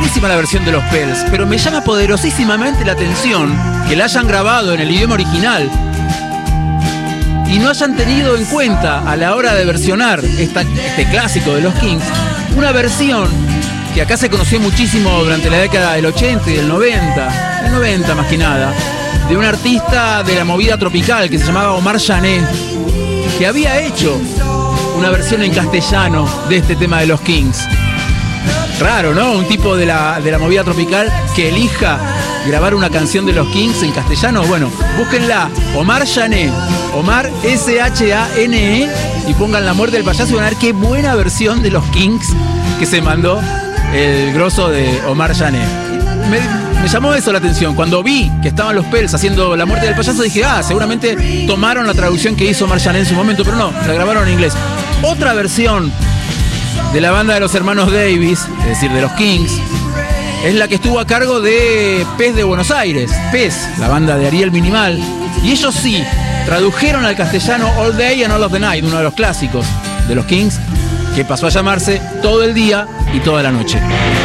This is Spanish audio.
buenísima la versión de los Pels, pero me llama poderosísimamente la atención que la hayan grabado en el idioma original y no hayan tenido en cuenta a la hora de versionar este clásico de los Kings, una versión que acá se conoció muchísimo durante la década del 80 y del 90, el 90 más que nada, de un artista de la movida tropical que se llamaba Omar Jané, que había hecho una versión en castellano de este tema de los Kings. Raro, ¿no? Un tipo de la movida tropical que elija grabar una canción de los Kings en castellano. Bueno, búsquenla, Omar Jané, Omar S-H-A-N-E, y pongan La muerte del payaso y van a ver qué buena versión de los Kings que se mandó el grosso de Omar Jané. Me llamó eso la atención. Cuando vi que estaban los Pels haciendo La muerte del payaso, dije, seguramente tomaron la traducción que hizo Omar Jané en su momento, pero no, la grabaron en inglés. Otra versión de la banda de los hermanos Davis, es decir, de los Kings, es la que estuvo a cargo de Pez de Buenos Aires, Pez, la banda de Ariel Minimal, y ellos sí tradujeron al castellano All Day and All of the Night, uno de los clásicos de los Kings, que pasó a llamarse Todo el día y toda la noche.